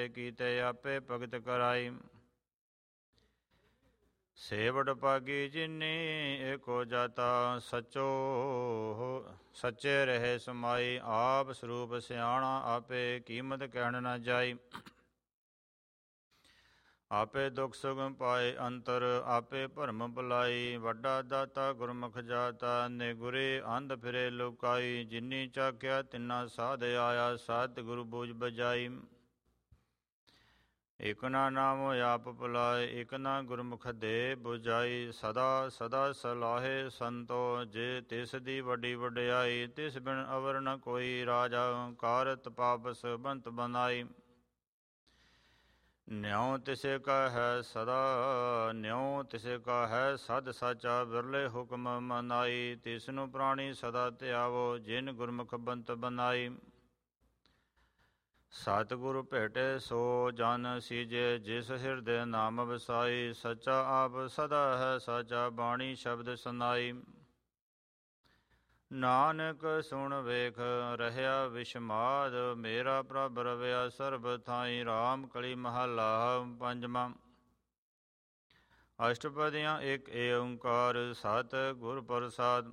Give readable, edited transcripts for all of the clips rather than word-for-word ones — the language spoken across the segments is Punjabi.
ਕੀਤੇ ਆਪੇ ਭਗਤ ਕਰਾਈ। ਸੇ ਵਡਭਾਗੀ ਜਿਨੀ ਏਕੋ ਜਾਤਾ, ਸੱਚੇ ਰਹੇ ਸਮਾਈ। ਆਪ ਸਰੂਪ ਸਿਆਣਾ ਆਪੇ, ਕੀਮਤ ਕਹਿਣ ਨਾ ਜਾਈ। ਆਪੇ ਦੁਖ ਸੁਖ ਪਾਏ ਅੰਤਰ, ਆਪੇ ਭਰਮ ਭੁਲਾਈ। ਵੱਡਾ ਦਾਤਾ ਗੁਰਮੁਖ ਜਾਤਾ, ਨਿਗੁਰੇ ਅੰਧ ਫਿਰੇ ਲੁਕਾਈ। ਜਿਨੀ ਚਾਖਿਆ ਤਿਨਾ ਸਾਧ ਆਇਆ, ਸਤਿ ਗੁਰੂ ਬੂਝ ਬਜਾਈ। ਇਕ ਨਾ ਨਾਮ ਆਪ ਭੁਲਾਏ, ਇਕ ਨਾ ਗੁਰਮੁਖ ਦੇ ਬੁਝਾਈ। ਸਦਾ ਸਦਾ ਸਲਾਹੇ ਸੰਤੋ, ਜੇ ਤਿਸ ਦੀ ਵੱਡੀ ਵਡਿਆਈ। ਤਿਸ ਬਿਨ ਅਵਰ ਨ ਕੋਈ ਰਾਜਾ, ਕਾਰਤ ਪਾਪਸ ਬੰਤ ਬਨਾਈ। ਨਿਉ ਤਿਸੇ ਕਾ ਹੈ ਸਦਾ, ਨਿਉ ਤਿਸੇ ਕਾ ਹੈ ਸਦ ਸਾਚਾ। ਬਿਰਲੇ ਹੁਕਮ ਮਨਾਈ, ਤਿਸਨੂੰ ਪ੍ਰਾਣੀ ਸਦਾ ਧਿਆਵੋ। ਜਿਨ ਗੁਰਮੁਖ ਬੰਤ ਬਨਾਈ। ਸਤਿਗੁਰ ਭੇਟੇ ਸੋ ਜਨ ਸੀਜੇ, ਜਿਸ ਹਿਰਦੈ ਨਾਮ ਵਸਾਈ। ਸੱਚਾ ਆਪ ਸਦਾ ਹੈ ਸਾਚਾ, ਬਾਣੀ ਸ਼ਬਦ ਸੁਨਾਈ। ਨਾਨਕ ਸੁਣ ਵੇਖ ਰਹਿਆ ਵਿਸ਼ਮਾਦ, ਮੇਰਾ ਪ੍ਰਭ ਰਵਿਆ ਸਰਬ ਥਾਈ। ਰਾਮ ਕਲੀ ਮਹੱਲਾ ਪੰਜਵਾਂ। ਅਸ਼ਟਪਦੀਆਂ ਏਕ ਏਓੰਕਾਰ, ਸਤਿ ਗੁਰ ਪ੍ਰਸਾਦਿ।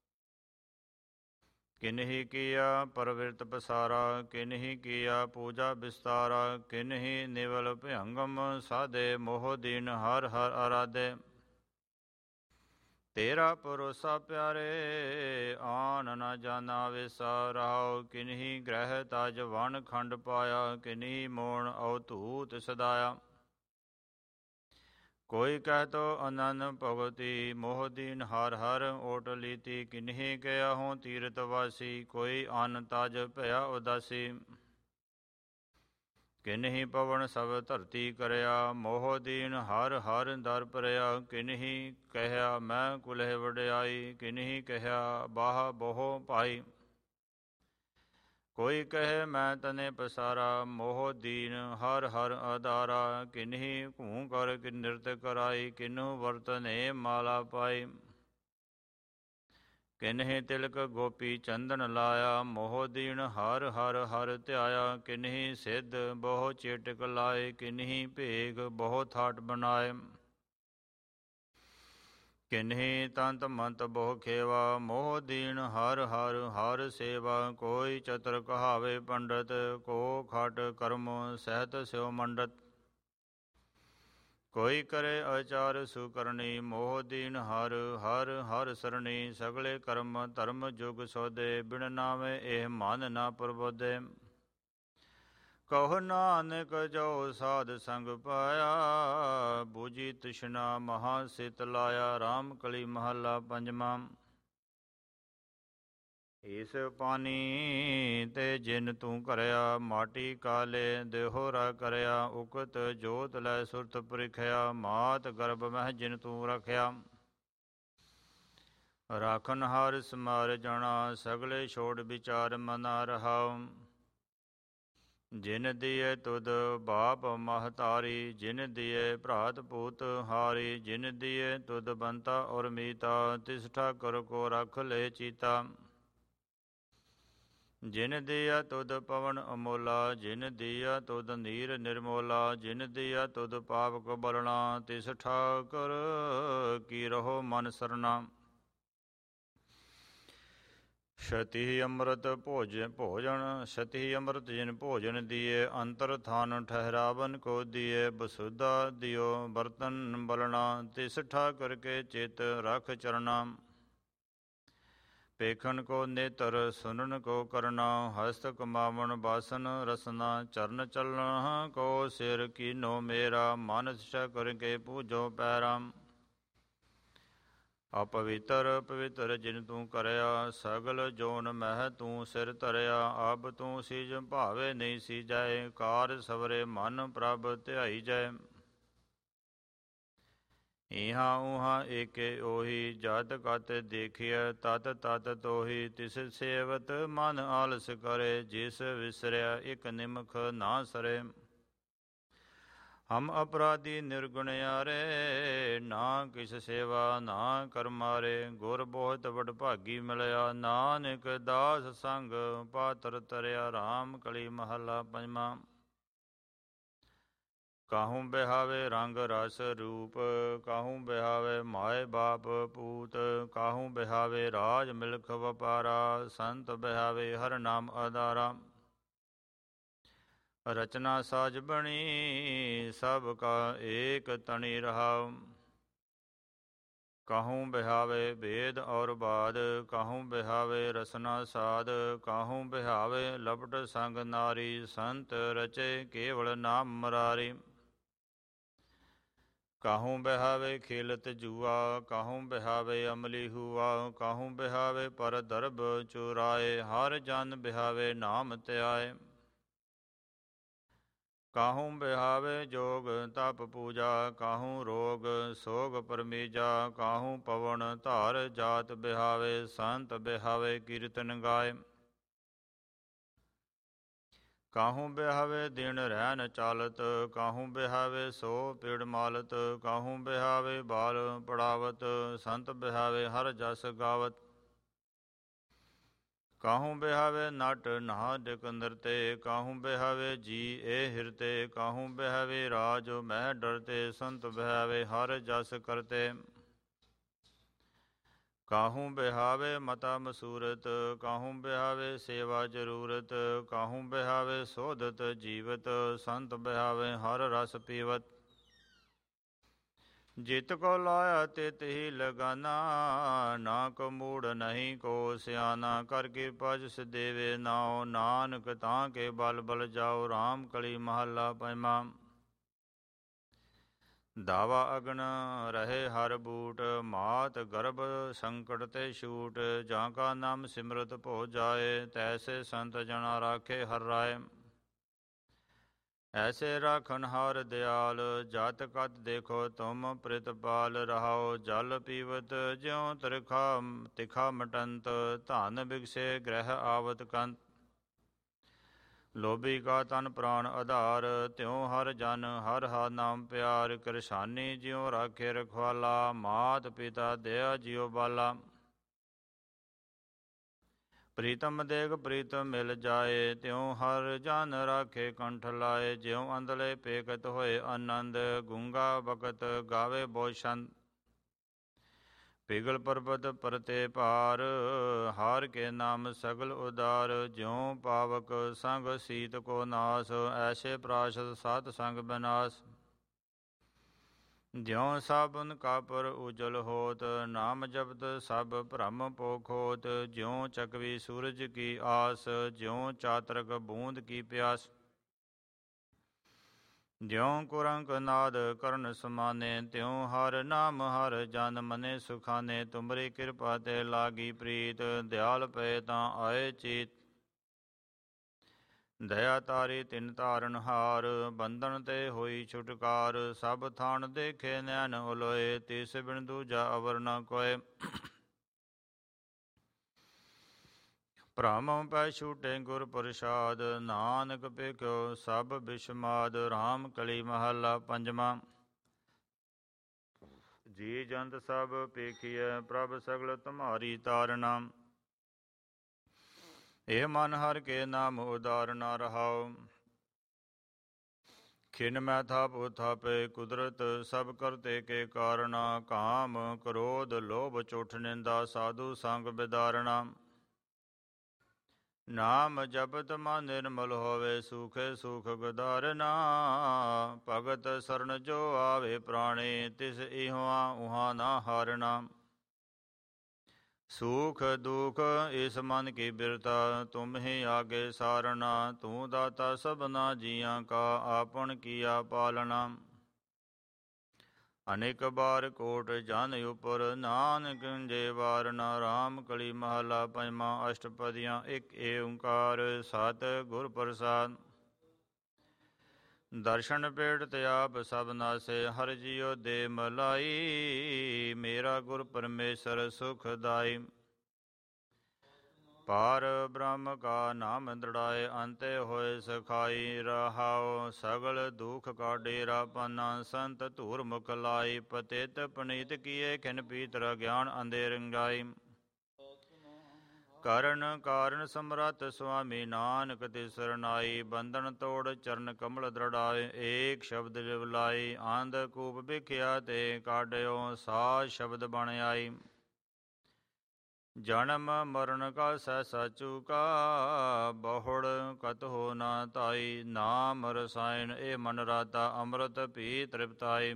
ਕਿਨਹੀ ਕੀਆ ਪਰਵਿਰਤ ਪਸਾਰਾ, ਕਿਨਹੀ ਕੀਆ ਪੂਜਾ ਬਿਸਤਾਰਾ। ਕਿਨਹੀ ਨਿਵਲ ਭਯੰਗਮ ਸਾਧੇ, ਮੋਹ ਦੀਨ ਹਰਿ ਹਰਿ ਆਰਾਧੇ। ਤੇਰਾ ਭਰੋਸਾ ਪਿਆਰੇ, ਆਨ ਨ ਜਾਣਾ ਵਿਸਾ। ਰਹਾਉ ਕਿਨਹੀ ਗ੍ਰਹਿ ਤਜ ਵਨ ਖੰਡ ਪਾਇਆ, ਕਿਨਹੀ ਮੋਣ ਅਵਧੂਤ ਸਦਾਇਆ। ਕੋਈ ਕਹਿ ਤੋ ਅਨੰਨ ਭਗਤੀ, ਮੋਹ ਦੀਨ ਹਰਿ ਹਰਿ ਓਟ ਲੀਤੀ। ਕਿਨਹੀ ਗਿਆ ਹੂੰ ਤੀਰਥ ਵਾਸੀ, ਕੋਈ ਅਨ ਤਜ ਭਇਆ ਉਦਾਸੀ। ਕਿਨਹੀ ਪਵਨ ਸਭ ਧਰਤੀ ਕਰਿਆ, ਮੋਹ ਦੀਨ ਹਰਿ ਹਰਿ ਦਰ ਭਰਿਆ। ਕਿਨਹੀ ਕਹਿਆ ਮੈਂ ਕੁਲਹਿ ਵਡਿਆਈ, ਕਿਨਹੀ ਕਹਿਆ ਬਾਹ ਬਹੁ ਭਾਈ। ਕੋਈ ਕਹੇ ਮੈਂ ਤਨੇ ਪਸਾਰਾ, ਮੋਹ ਦੀਨ ਹਰਿ ਹਰਿ ਆਧਾਰਾ। ਕਿਨਹੀ ਘੂੰ ਕਰ ਨਿਰਤ ਕਰਾਈ, ਕਿਨਹੂ ਵਰਤਨੇ ਮਾਲਾ ਪਾਈ। ਕਿਨਹੀ ਤਿਲਕ ਗੋਪੀ ਚੰਦਨ ਲਾਇਆ, ਮੋਹ ਦੀਨ ਹਰਿ ਹਰਿ ਹਰਿ ਧਿਆਇਆ। ਕਿਨਹੀ ਸਿੱਧ ਬਹੁ ਚੇਟਕ ਲਾਏ, ਕਿਨਹੀ ਭੇਗ ਬਹੁ ਥਾਟ ਬਣਾਏ। ਕਿਨਹੀ ਤੰਤ ਮੰਤ ਬਹੁ ਖੇਵਾ, ਮੋਹ ਦੀਨ ਹਰਿ ਹਰਿ ਹਰਿ ਸੇਵਾ। ਕੋਈ ਚਤੁਰ ਕਹਾਵੇ ਪੰਡਤ, ਕੋ ਖਟ ਕਰਮ ਸਹਿਤ ਸਿਉ ਮੰਡਤ। ਕੋਈ ਕਰੇ ਆਚਾਰ ਸੁਕਰਣੀ, ਮੋਹ ਦੀਨ ਹਰਿ ਹਰਿ ਹਰਿ ਸਰਣੀ। ਸਗਲੇ ਕਰਮ ਧਰਮ ਜੁਗ ਸੋਧੇ, ਬਿਨ ਨਾਵੇਂ ਇਹ ਮਨ ਨਾ ਪ੍ਰਬੋਧੇ। ਕਹੋ ਨਾਨਕ ਜੋ ਸਾਧ ਸੰਗ ਪਾਇਆ, ਬੂਝੀ ਤ੍ਰਿਸ਼ਨਾ ਮਹਾ ਸਿਤ ਲਾਇਆ। ਰਾਮ ਕਲੀ ਮਹੱਲਾ ਪੰਜਵਾਂ। ਇਸ ਪਾਣੀ ਤੇ ਜਿਨ ਤੂੰ ਕਰਿਆ, ਮਾਟੀ ਕਾਲੇ ਦੇਹੋਰਾ ਕਰਿਆ। ਉਕਤ ਜੋਤ ਲੈ ਸੁਰਤ ਪਰਿਖਿਆ, ਮਾਤ ਗਰਭ ਮਹਿ ਜਿਨ ਤੂੰ ਰਖਿਆ। ਰਾਖਨ ਹਾਰ ਸਮਾਰ ਜਾਣਾ, ਸਗਲੇ ਛੋੜ ਵਿਚਾਰ ਮਨਾ ਰਹਾਉ। ਜਿਨ ਦੀਏ ਤੁਧ ਬਾਪ ਮਹਤਾਰੀ, ਜਿਨ ਦੀਏ ਭਰਾਤ ਪੂਤ ਹਾਰੀ। ਜਿਨ ਦੀਏ ਤੁਧ ਬੰਤਾ ਔਰ ਮੀਤਾ, ਤਿਸ ਠਾਕੁਰ ਕੋ ਰਖ ਲੈ ਚੀਤਾ। ਜਿਨ ਦੀਆ ਤੁਧ ਪਵਨ ਅਮੋਲਾ, ਜਿਨ ਦੀਆ ਤੁਧ ਨੀਰ ਨਿਰਮੋਲਾ। ਜਿਨ ਦੀਆ ਤੁਧ ਪਾਪ ਕੋ ਬਲਣਾ, ਤਿਸ ਠਾਕੁਰ ਕੀ ਰਹੋ ਮਨ ਸਰਨਾ। ਛਤੀ ਅੰਮ੍ਰਿਤ ਭੋਜਨ ਛਤੀ ਅੰਮ੍ਰਿਤ ਜਿਨ ਭੋਜਨ ਦੀਏ, ਅੰਤਰ ਥਾਨ ਠਹਿਰਾਵਨ ਕੋ ਦੀਏ। ਬਸੁਧਾ ਦਿਓ ਬਰਤਨ ਬਲਣਾ, ਤਿਸ ਠਾਕੁਰ ਕੇ ਚਿਤ ਰਖ ਚਰਣਾ। ਪੇਖਣ ਕੋ ਨੇਤਰ ਸੁਨਨ ਕੋ ਕਰਨਾ, ਹਸਤ ਕਮਾਵਣ ਬਾਸਨ ਰਸਨਾ। ਚਰਨ ਚਲਣ ਕੋ ਸਿਰ ਕੀਨੋ ਮੇਰਾ, ਮਨ ਠਾਕੁਰ ਕੇ ਪੂਜੋ ਪੈਰਾ। ਅਪਵਿੱਤਰ ਪਵਿੱਤਰ ਜਿਨ ਤੂੰ ਕਰਿਆ, ਸਗਲ ਜੋਨ ਮਹਿ ਤੂੰ ਸਿਰ ਧਰਿਆ। ਅਬ ਤੂੰ ਸੀਜ ਭਾਵੇ ਨਹੀਂ ਸੀਜੈ, ਕਾਰ ਸਵਰੇ ਮਨ ਪ੍ਰਭ ਧਿਆਈ ਜੈ। ਇਹਾਂ ਉਹਾਂ ਏਕੇ ਉਹੀ, ਜਤ ਕਤ ਦੇਖਿਆ ਤਤ ਤਤ ਤੋਹੀ। ਤਿਸ ਸੇਵਤ ਮਨ ਆਲਸ ਕਰੇ, ਜਿਸ ਵਿਸਰਿਆ ਇਕ ਨਿਮਖ ਨਾ ਸਰੇ। ਹਮ ਅਪਰਾਧੀ ਨਿਰਗੁਣਿਆਰੇ, ਨਾ ਕਿਸ ਸੇਵਾ ਨਾ ਕਰਮਾਰੇ। ਗੁਰ ਬਹੁਤ ਵਡਭਾਗੀ ਮਿਲਿਆ, ਨਾਨਕ ਦਾਸ ਸੰਗ ਪਾਤਰ ਤਰਿਆ। ਰਾਮ ਕਲੀ ਮਹੱਲਾ ਪੰਜਵਾਂ। ਕਾਹੂ ਬਿਹਾਵੇ ਰੰਗ ਰਸ ਰੂਪ, ਕਾਹੂ ਬਿਹਾਵੇ ਮਾਏ ਬਾਪ ਪੂਤ, ਕਾਹੂ ਬਿਹਾਵੇ ਰਾਜ ਮਿਲਖ ਵਪਾਰਾ, ਸੰਤ ਬਿਹਾਵੇ ਹਰ ਨਾਮ ਆਧਾਰਾ। ਰਚਨਾ ਸਾਜ ਬਣੀ ਸਭ ਕਾ ਏਕ ਤਣੀ ਰਹਾਉ, ਕਾਹੂ ਬਿਹਾਵੇ ਭੇਦ ਔਰ ਬਾਦ, ਕਾਹੂ ਬਿਹਾਵੇ ਰਸਨਾ ਸਾਧ, ਕਾਹੂ ਬਿਹਾਵੇ ਲਪਟ ਸੰਗ ਨਾਰੀ, ਸੰਤ ਰਚੇ ਕੇਵਲ ਨਾਮ ਮੁਰਾਰੀ। ਕਾਹੂ ਬਿਹਾਵੇ ਖੇਲਤ ਜੂਆ, ਕਾਹੂ ਬਿਹਾਵੇ ਅਮਲੀ ਹੂਆ, ਕਾਹੂ ਬਿਹਾਵੇ ਪਰ ਦਰਬ ਚੁਰਾਏ, ਹਰ ਜਨ ਬਿਹਾਵੇ ਨਾਮ ਧਿਆਏ। ਕਾਹੂ ਬਿਹਾਵੇ ਜੋਗ ਤਪ ਪੂਜਾ, ਕਾਹੂ ਰੋਗ ਸੋਗ ਪਰਮੀਜਾ, ਕਾਹੂ ਪਵਨ ਧਾਰ ਜਾਤ ਬਿਹਾਵੇ, ਸੰਤ ਬਿਹਾਵੇ ਕੀਰਤਨ ਗਾਏ। ਕਾਹੂ ਬਿਹਾਵੇ ਦਿਨ ਰਹਿਨ ਚਾਲਤ, ਕਾਹੂ ਬਿਹਾਵੇ ਸੋ ਪੀੜ ਮਾਲਤ, ਕਾਹੂ ਬਿਹਾਵੇ ਬਾਲ ਪੜਾਵਤ, ਸੰਤ ਬਿਹਾਵੇ ਹਰ ਜਸ ਗਾਵਤ। ਕਾਹੂ ਬਿਹਾਵੇ ਨਟ ਨਹਾ ਡਿਕ ਨਰਤੇ, ਕਾਹੂ ਬਿਹਾਵੇ ਜੀ ਏ ਹਿਰਤੇ, ਕਾਹੂ ਬਿਹਾਵੇ ਰਾਜ ਮਹਿ ਡਰਤੇ, ਸੰਤ ਬਿਹਾਵੇ ਹਰ ਜਸ ਕਰਤੇ। ਕਾਹੂ ਬਿਹਾਵੇ ਮਤਾ ਮਸੂਰਤ, ਕਾਹੂ ਬਿਹਾਵੇ ਸੇਵਾ ਜ਼ਰੂਰਤ, ਕਾਹੂ ਬਿਹਾਵੇ ਸੋਧਤ ਜੀਵਤ, ਸੰਤ ਬਿਹਾਵੇ ਹਰ ਰਸ ਪੀਵਤ। ਜਿਤ ਕੋ ਲਾਇਆ ਤਿਤ ਹੀ ਲਗਾਨਾ, ਨਾ ਕੋ ਮੂੜ ਨਹੀਂ ਕੋ ਸਿਆਨਾ, ਕਰ ਕਿਰਪਾ ਜਿਸ ਦੇਵੇ ਨਾਉ, ਨਾਨਕ ਤਾਂ ਕੇ ਬਲ ਬਲ ਜਾਓ, ਰਾਮ ਕਲੀ ਮਹੱਲਾ ਪੰਜਵਾਂ। ਦਾਵਾ ਅਗਨ ਰਹੇ ਹਰ ਬੂਟ, ਮਾਤ ਗਰਭ ਸੰਕਟ ਤੇ ਛੂਟ, ਜਾਂ ਕਾ ਨਾਮ ਸਿਮਰਤ ਭੋ ਜਾਏ, ਤੈਸੇ ਸੰਤ ਜਨਾ ਰਾਖੇ ਹਰ ਰਾਏ। ਐਸੇ ਰਾਖਨ ਹਾਰ ਦਿਆਲ, ਜਤ ਕਤ ਦੇਖੋ ਤੁਮ ਪ੍ਰਿਤਪਾਲ, ਰਹਾਓ ਜਲ ਪੀਵਤ ਜਿਉ ਤਿਰਖਾ ਤਿਖਾ ਮਟੰਤ, ਧਨ ਬਿਗਸੇ ਗ੍ਰਹਿ ਆਵਤ ਕੰਤ। ਲੋਭੀ ਕਾ ਤਨ ਪ੍ਰਾਣ ਆਧਾਰ, ਤਿਉ ਹਰ ਜਨ ਹਰ ਹਾ ਨਾਮ ਪਿਆਰ, ਕਿਰਸਾਨੀ ਜਿਉ ਰਾਖੇ ਰਖਵਾਲਾ, ਮਾਤ ਪਿਤਾ ਦਇਆ ਜਿਉ ਬਾਲਾ। ਪ੍ਰੀਤਮ ਦੇਗ ਪ੍ਰੀਤਮ ਮਿਲ ਜਾਏ, ਤਿਉ ਹਰ ਜਨ ਰਾਖੇ ਕੰਠ ਲਾਏ, ਜਿਉ ਅੰਧਲੇ ਪੇਖਤ ਹੋਏ ਆਨੰਦ, ਗੂੰਗਾ ਬਕਤ ਗਾਵੇ ਬੋ ਛੰਦ। ਪਿਗਲ ਪਰਬਤ ਪਰਤੇ ਭਾਰ, ਹਾਰ ਕੇ ਨਾਮ ਸਗਲ ਉਦਾਰ, ਜਿਉ ਪਾਵਕ ਸੰਗ ਸੀਤ ਕੋ ਨਾਸ, ਐਸੇ ਪ੍ਰਾਸ਼ਦ ਸਾਧ ਸੰਗ ਬਿਨਾਸ। ਜਿਉ ਸਾਬਨ ਕਾਪਰ ਉਜਲ ਹੋਤ, ਨਾਮ ਜਪਤ ਸਭ ਭ੍ਰਮ ਪੋਖੋਤ, ਜਿਉ ਚਕਵੀ ਸੂਰਜ ਕੀ ਆਸ, ਜਿਉ ਚਾਤਰਕ ਬੂੰਦ ਕੀ ਪਿਆਸ। ਜਿਉ ਕੁਰੰਕ ਨਾਦ ਕਰਨ ਸਮਾਨੇ, ਤਿਉ ਹਰ ਨਾਮ ਹਰ ਜਨ ਮਨੇ ਸੁਖਾਨੇ, ਤੁਮਰੀ ਕਿਰਪਾ ਤੇ ਲਾਗੀ ਪ੍ਰੀਤ, ਦਿਆਲ ਪਏ ਤਾਂ ਆਏ ਚੀਤ। ਦਇਆ ਤਾਰੀ ਤਿਨ ਧਾਰਨ ਹਾਰ, ਬੰਧਨ ਤੇ ਹੋਈ ਛੁਟਕਾਰ, ਸਭ ਥਾਨ ਦੇਖੇ ਨੈਣ ਉਲੋਏ, ਤਿਸ ਬਿਨ ਦੂਜਾ ਅਵਰ ਨ ਕੋਇ। ਭ੍ਰਮ ਪੈ ਛੂਟੇ ਗੁਰ ਪ੍ਰਸਾਦ, ਨਾਨਕ ਭਿਖਿਓ ਸਭ ਬਿਸ਼ਮਾਦ, ਰਾਮ ਕਲੀ ਮਹੱਲਾ ਪੰਜਵਾਂ। ਜੀ ਜੰਤ ਸਭ ਪੇਖੀਐ, ਪ੍ਰਭ ਸਗਲ ਤੁਮਹਾਰੀ ਤਾਰਨਾ, ਇਹ ਮਨ ਹਰ ਕੇ ਨਾਮ ਉਦਾਰਨਾ, ਰਹਾਉ। ਖਿਨ ਮੈਂ ਥਾਪ ਥਾਪੇ ਕੁਦਰਤ, ਸਭ ਕਰਤੇ ਕੇ ਕਾਰਣਾ, ਕਾਮ ਕ੍ਰੋਧ ਲੋਭ ਚੁਠ ਨਿੰਦਾ, ਸਾਧੂ ਸੰਗ ਬਿਦਾਰਣਾ। ਨਾਮ ਜਪਤ ਮਨ ਨਿਰਮਲ ਹੋਵੇ, ਸੂਖੇ ਸੂਖ ਗਦਾਰਨਾ, ਭਗਤ ਸਰਨ ਜੋ ਆਵੇ ਪ੍ਰਾਣੇ, ਤਿਸ ਇਹਾਂ ਉਹਾਂ ਨਾ ਹਾਰਨਾ। ਸੂਖ ਦੁਖ ਇਸ ਮਨ ਕੀ ਬਿਰਤਾ, ਤੁਮ ਹੀ ਆਗੇ ਸਾਰਨਾ, ਤੂੰ ਦਾਤਾ ਸਭਨਾ ਜੀਆਂ ਕਾ, ਆਪਨ ਕੀਆ ਪਾਲਣਾ। ਅਨੇਕ ਬਾਰ ਕੋਟ ਜਨ ਉਪਰ, ਨਾਨਕ ਜੇ ਵਾਰਨਾ, ਰਾਮ ਕਲੀ ਮਹੱਲਾ ਪੰਜਵਾਂ। ਅਸ਼ਟਪਦੀਆਂ। ਇੱਕ ਏਓੰਕਾਰ ਸਤਿ ਗੁਰ ਪ੍ਰਸਾਦਿ। ਦਰਸ਼ਨ ਪੇੜ ਤੇ ਆਪ ਸਭ ਨਾਸੇ, ਹਰਿ ਜੀਉ ਦੇ ਮਲਾਈ, ਮੇਰਾ ਗੁਰ ਪਰਮੇਸ਼ਰ ਸੁਖਦਾਈ। ਪਾਰ ਬ੍ਰਹਮ ਕਾ ਨਾਮ ਦ੍ਰਿੜਾਏ, ਅੰਤੇ ਹੋਏ ਸਖਾਈ, ਰਹਾਉ ਸਗਲ ਦੁਖ ਕਾ ਡੇਰਾ ਪਾਨਾ, ਸੰਤ ਧੂਰ ਮੁਖ ਲਾਈ, ਪਤਿਤ ਪਨੀਤ ਕੀਏ ਖਿਨ ਪੀਤਰ, ਗਿਆਨ ਅੰਧੇ ਰੰਗਾਈ। ਕਰਨ ਕਾਰਨ ਸਮਰੱਥ ਸੁਆਮੀ ਨਾਨਕ ਤੇ ਸਰਨਾਈ, ਬੰਧਨ ਤੋੜ ਚਰਨ ਕਮਲ ਦ੍ਰਿੜਾਏ, ਏਕ ਸ਼ਬਦ ਲਿਵਲਾਈ, ਆਂਧ ਕੂਪ ਵਿਖਿਆ ਤੇ ਕਾਢਿਓ, ਸਾਜ ਸ਼ਬਦ ਬਣ ਆਈ। ਜਨਮ ਮਰਨ ਕਾ ਸਹਿਸਾ ਚੂਕਾ, ਬਹੁੜ ਕਤਹੁ ਨਾ ਧਾਈ, ਨਾਮ ਰਸਾਇਣ ਇਹ ਮਨ ਰਾਤਾ, ਅੰਮ੍ਰਿਤ ਪੀ ਤ੍ਰਿਪਤਾਈ।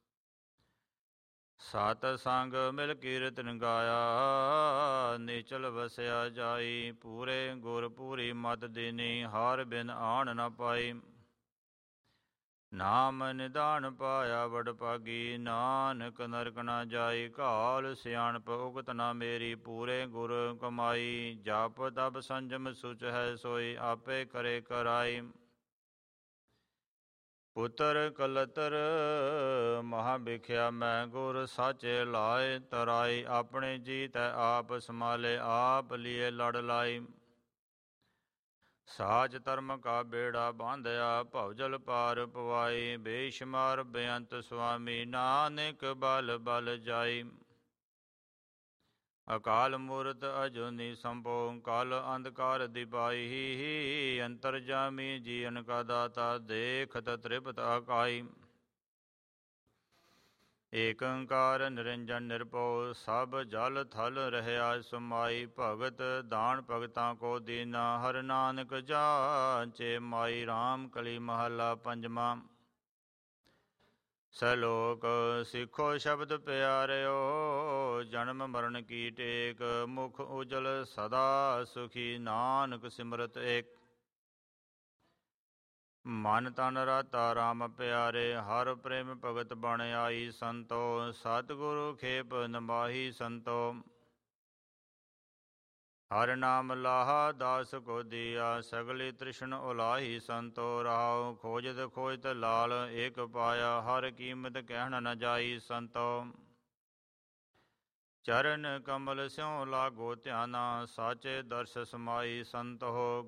ਸਤ ਸੰਗ ਮਿਲ ਕੀਰਤਨ ਗਾਇਆ, ਨੀਚਲ ਵਸਿਆ ਜਾਈ, ਪੂਰੇ ਗੁਰ ਪੂਰੀ ਮਤ ਦੀਨੀ, ਹਰ ਬਿਨ ਆਣ ਨ ਪਾਈ। ਨਾਮ ਨਿਦਾਨ ਪਾਇਆ ਵਡ ਭਾਗੀ, ਨਾਨਕ ਨਰਕ ਨ ਜਾਈ, ਘਾਲ ਸਿਆਣਪ ਉਗਤ ਨਾ ਮੇਰੀ, ਪੂਰੇ ਗੁਰ ਕਮਾਈ। ਜਪ ਤਪ ਸੰਜਮ ਸੁਚ ਹੈ ਸੋਈ, ਆਪੇ ਕਰੇ ਕਰਾਈ। ਪੁੱਤਰ ਕਲਤਰ ਮਹਾ ਬਿਖਿਆ, ਮੈਂ ਗੁਰ ਸਾਚੇ ਲਾਏ ਤਰਾਈ, ਆਪਣੇ ਜੀ ਤੈ ਆਪ ਸੰਭਾਲੇ, ਆਪ ਲਿਏ ਲੜ ਲਾਈ। ਸਾਚ ਧਰਮ ਕਾ ਬੇੜਾ ਬਾਂਧਿਆ, ਭਵਜਲ ਪਾਰ ਪਵਾਈ, ਬੇਸ਼ੁਮਾਰ ਬੇਅੰਤ ਸੁਆਮੀ, ਨਾਨਕ ਬਲ ਬਲ ਜਾਈ। ਅਕਾਲ ਮੂਰਤ ਅਜੂਨੀ ਸੰਭੋ, ਕਲ ਅੰਧਕਾਰ ਦਿਪਾਈ, ਅੰਤਰਜਾਮੀ ਜੀਵਨ ਕਾ ਦਾਤਾ, ਦੇਖਤ ਤ੍ਰਿਪਤ ਅਕਾਈ। ਏਕ ਓੰਕਾਰ ਨਿਰੰਜਨ ਨਿਰਭਉ, ਸਭ ਜਲ ਥਲ ਰਹਿਆ ਸਮਾਈ, ਭਗਤ ਦਾਨ ਭਗਤਾਂ ਕੋ ਦੀਨਾ, ਹਰਿ ਨਾਨਕ ਜਾਚੇ ਮਾਈ। ਰਾਮ ਕਲੀ ਮਹੱਲਾ ਪੰਜਵਾਂ। ਸਲੋਕ ਸਿੱਖੋ ਸ਼ਬਦ ਪਿਆਰਿਓ, ਜਨਮ ਮਰਨ ਕੀ ਟੇਕ, ਮੁਖ ਉਜਲ ਸਦਾ ਸੁਖੀ, ਨਾਨਕ ਸਿਮਰਤ ਏਕ। ਮਨ ਤਨ ਰਾਤਾ ਰਾਮ ਪਿਆਰੇ, ਹਰ ਪ੍ਰੇਮ ਭਗਤ ਬਣ ਆਈ, ਸੰਤੋ ਸਤਿਗੁਰੂ ਖੇਪ ਨਮਾਹੀ ਸੰਤੋ। ਹਰਿ ਨਾਮ ਲਾਹਾ ਦਾਸ ਕੋ ਦੀਆ, ਸਗਲੀ ਤ੍ਰਿਸ਼ਨ ਉਲਾਹੀ, ਸੰਤੋ ਰਾਉ ਖੋਜਤ ਖੋਜਤ ਲਾਲ, ਏਕ ਪਾਇਆ, ਹਰ ਕੀਮਤ ਕਹਿਣ ਨ ਜਾਈ, ਸੰਤੋ। ਚਰਨ ਕਮਲ ਸਿਉ ਲਾਗੋ ਧਿਆਨਾ, ਸਾਚੇ ਦਰਸ ਸਮਾਈ, ਸੰਤੋ